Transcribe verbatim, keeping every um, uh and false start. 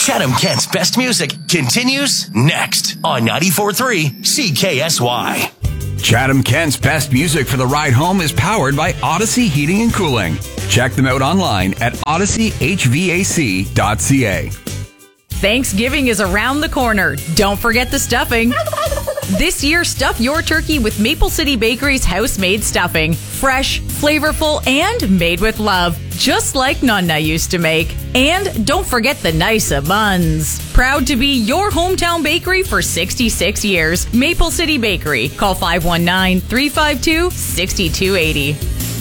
Chatham-Kent's best music continues next on ninety-four point three C K S Y. Chatham-Kent's best music for the ride home is powered by Odyssey Heating and Cooling. Check them out online at odyssey h v a c dot c a. Thanksgiving is around the corner. Don't forget the stuffing. This year, stuff your turkey with Maple City Bakery's house-made stuffing. Fresh, flavorful, and made with love. Just like Nonna used to make. And don't forget the nice buns. Proud to be your hometown bakery for sixty-six years. Maple City Bakery. Call five one nine, three five two, six two eight zero.